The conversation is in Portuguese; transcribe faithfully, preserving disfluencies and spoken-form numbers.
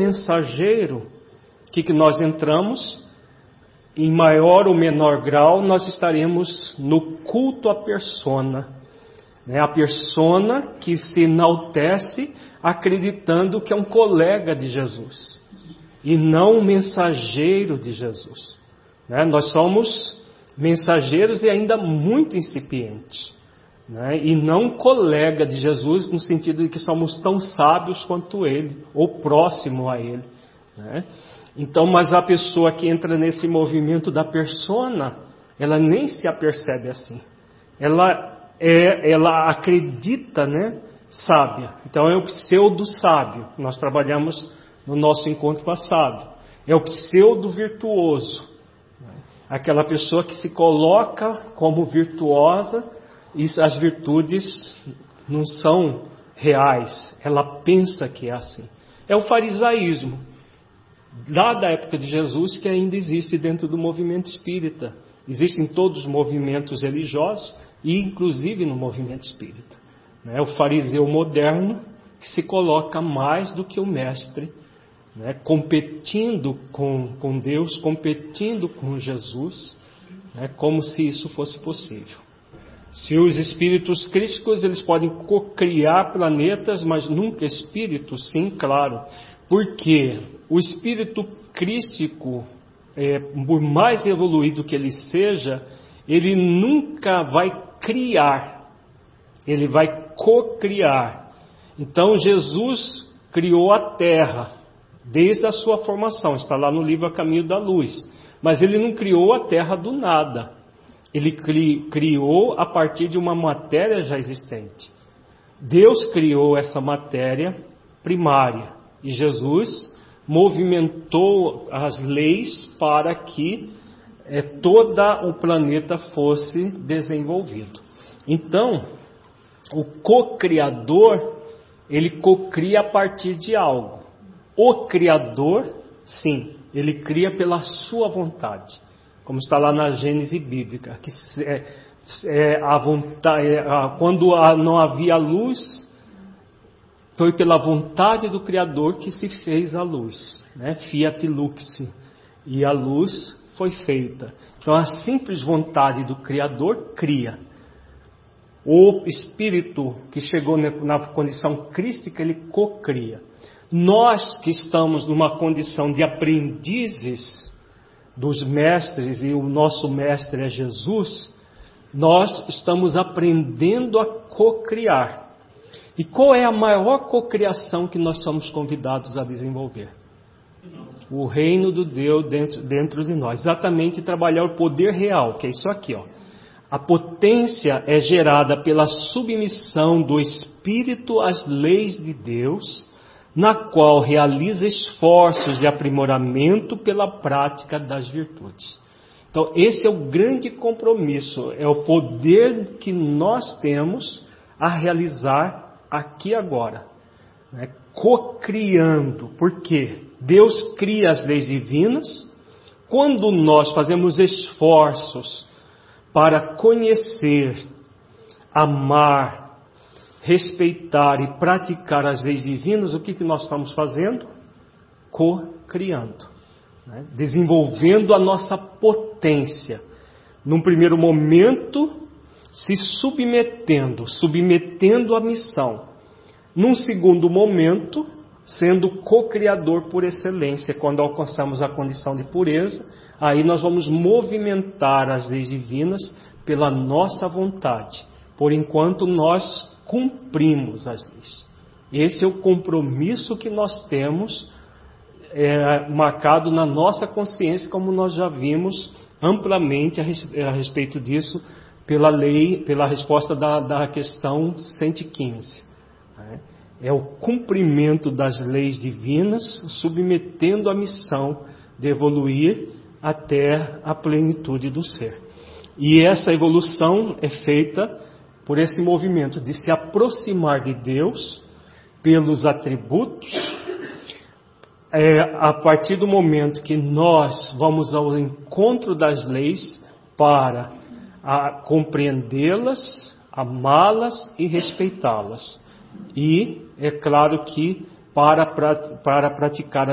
mensageiro, o que, que nós entramos? Em maior ou menor grau, nós estaremos no culto à persona. Né? A persona que se enaltece acreditando que é um colega de Jesus e não um mensageiro de Jesus. Né? Nós somos mensageiros e ainda muito incipientes. Né? E não colega de Jesus no sentido de que somos tão sábios quanto Ele, ou próximo a Ele. Né? Então, mas a pessoa que entra nesse movimento da persona, ela nem se apercebe assim. Ela, é, ela acredita, né, sábia. Então é o pseudo-sábio. Nós trabalhamos no nosso encontro passado. É o pseudo-virtuoso. Aquela pessoa que se coloca como virtuosa e as virtudes não são reais. Ela pensa que é assim. É o farisaísmo. Lá da época de Jesus, que ainda existe dentro do movimento espírita. Existem todos os movimentos religiosos e inclusive no movimento espírita. Né? O fariseu moderno que se coloca mais do que o mestre, né? competindo com, com Deus, competindo com Jesus, né? como se isso fosse possível. Se os espíritos crísticos, eles podem co-criar planetas, mas nunca espíritos, sim, claro. Porque o espírito crístico, é, por mais evoluído que ele seja, ele nunca vai criar, ele vai co-criar. Então Jesus criou a Terra, desde a sua formação, está lá no livro A Caminho da Luz. Mas ele não criou a Terra do nada, ele cri, criou a partir de uma matéria já existente. Deus criou essa matéria primária. E Jesus movimentou as leis para que é, todo o planeta fosse desenvolvido. Então, o co-criador, ele co-cria a partir de algo. O criador, sim, ele cria pela sua vontade. Como está lá na Gênese bíblica. Que é, é, a vontade, é, a, quando a, não havia luz, foi pela vontade do Criador que se fez a luz, né? Fiat lux, e a luz foi feita. Então a simples vontade do Criador cria. O Espírito que chegou na condição crística, ele co-cria. Nós que estamos numa condição de aprendizes dos mestres, e o nosso mestre é Jesus, nós estamos aprendendo a co-criar. E qual é a maior cocriação que nós somos convidados a desenvolver? O reino do Deus dentro, dentro de nós. Exatamente trabalhar o poder real, que é isso aqui, ó. A potência é gerada pela submissão do Espírito às leis de Deus, na qual realiza esforços de aprimoramento pela prática das virtudes. Então, esse é o grande compromisso, é o poder que nós temos a realizar aqui e agora, né? Co-criando, porque Deus cria as leis divinas. Quando nós fazemos esforços para conhecer, amar, respeitar e praticar as leis divinas, o que, que nós estamos fazendo? Co-criando, né? Desenvolvendo a nossa potência. Num primeiro momento, se submetendo, submetendo à missão. Num segundo momento, sendo co-criador por excelência. Quando alcançamos a condição de pureza, aí nós vamos movimentar as leis divinas pela nossa vontade. Por enquanto, nós cumprimos as leis. Esse é o compromisso que nós temos é, marcado na nossa consciência, como nós já vimos amplamente a, res, a respeito disso, pela lei, pela resposta da, da questão cento e quinze. É o cumprimento das leis divinas, submetendo a missão de evoluir até a plenitude do ser. E essa evolução é feita por esse movimento de se aproximar de Deus pelos atributos, é, a partir do momento que nós vamos ao encontro das leis para a compreendê-las, amá-las e respeitá-las. E é claro que para, para praticar